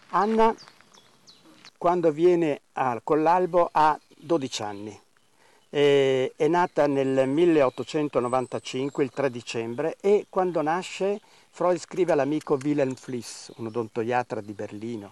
Anna, quando viene con l'albo, ha 12 anni. È nata nel 1895, il 3 dicembre, e quando nasce Freud scrive all'amico Wilhelm Fliess, un odontoiatra di Berlino: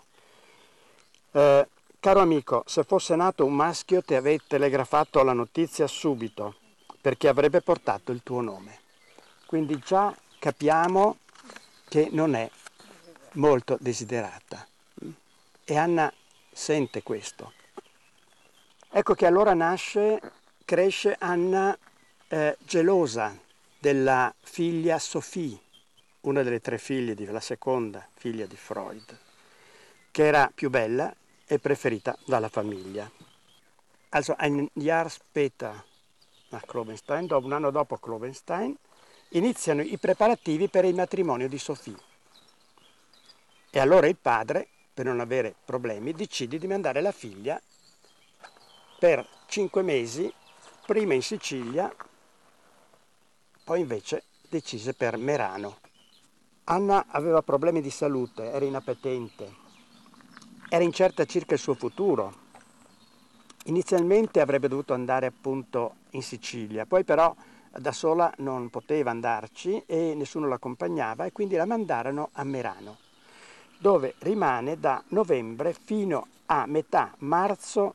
caro amico, se fosse nato un maschio ti avrei telegrafato la notizia subito, perché avrebbe portato il tuo nome. Quindi già capiamo che non è molto desiderata. E Anna sente questo. Ecco che allora cresce Anna gelosa della figlia Sophie, una delle 3 figlie, la seconda figlia di Freud, che era più bella e preferita dalla famiglia. Also ein Jahr später nach Klobenstein, un anno dopo Klobenstein, iniziano i preparativi per il matrimonio di Sophie. E allora il padre, per non avere problemi, decide di mandare la figlia per 5 mesi, prima in Sicilia, poi invece decise per Merano. Anna aveva problemi di salute, era inappetente, era incerta circa il suo futuro. Inizialmente avrebbe dovuto andare appunto in Sicilia, poi però da sola non poteva andarci e nessuno l'accompagnava, e quindi la mandarono a Merano, dove rimane da novembre fino a metà marzo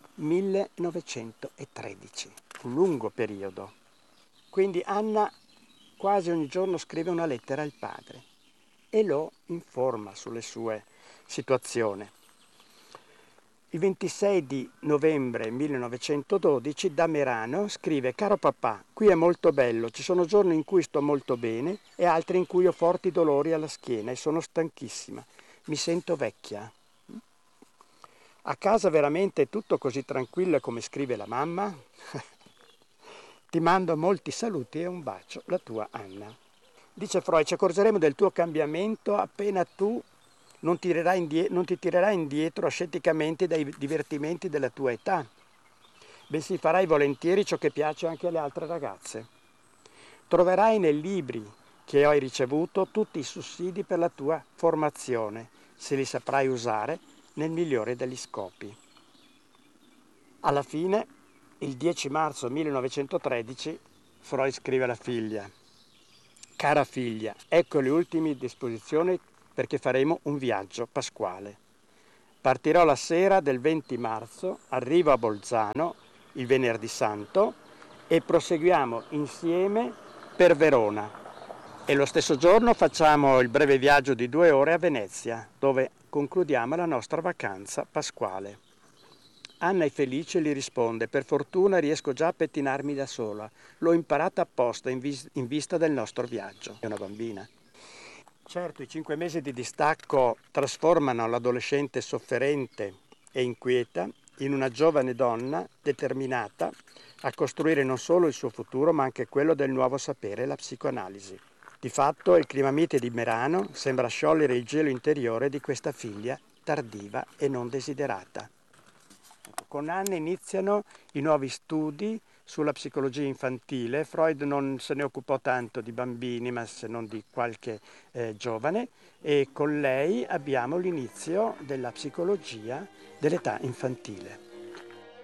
1913, un lungo periodo. Quindi Anna quasi ogni giorno scrive una lettera al padre e lo informa sulle sue situazioni. Il 26 di novembre 1912 da Merano scrive: caro papà, qui è molto bello, ci sono giorni in cui sto molto bene e altri in cui ho forti dolori alla schiena e sono stanchissima, mi sento vecchia. A casa veramente è tutto così tranquillo come scrive la mamma? Ti mando molti saluti e un bacio, la tua Anna. Dice Freud: ci accorgeremo del tuo cambiamento appena tu non ti tirerai indietro asceticamente dai divertimenti della tua età, bensì farai volentieri ciò che piace anche alle altre ragazze. Troverai nei libri che hai ricevuto tutti i sussidi per la tua formazione, se li saprai usare nel migliore degli scopi. Alla fine, il 10 marzo 1913, Freud scrive alla figlia: cara figlia, ecco le ultime disposizioni perché faremo un viaggio pasquale. Partirò la sera del 20 marzo, arrivo a Bolzano il venerdì santo e proseguiamo insieme per Verona. E lo stesso giorno facciamo il breve viaggio di 2 ore a Venezia, dove concludiamo la nostra vacanza pasquale. Anna è felice e gli risponde: per fortuna riesco già a pettinarmi da sola, l'ho imparata apposta in vista del nostro viaggio. È una bambina. Certo, i 5 mesi di distacco trasformano l'adolescente sofferente e inquieta in una giovane donna determinata a costruire non solo il suo futuro ma anche quello del nuovo sapere, la psicoanalisi. Di fatto il clima mite di Merano sembra sciogliere il gelo interiore di questa figlia tardiva e non desiderata. Con Anna iniziano i nuovi studi sulla psicologia infantile. Freud non se ne occupò tanto di bambini, ma se non di qualche giovane, e con lei abbiamo l'inizio della psicologia dell'età infantile.